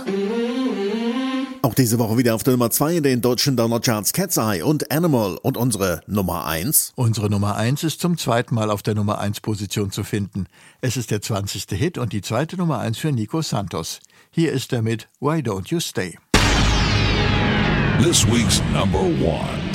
Auch diese Woche wieder auf der Nummer 2 in den deutschen Download-Charts Cat's Eye und Animal. Und unsere Nummer 1? Unsere Nummer 1 ist zum zweiten Mal auf der Nummer 1 Position zu finden. Es ist der 20. Hit und die zweite Nummer 1 für Nico Santos. Hier ist er mit Why Don't You Stay? This week's number 1.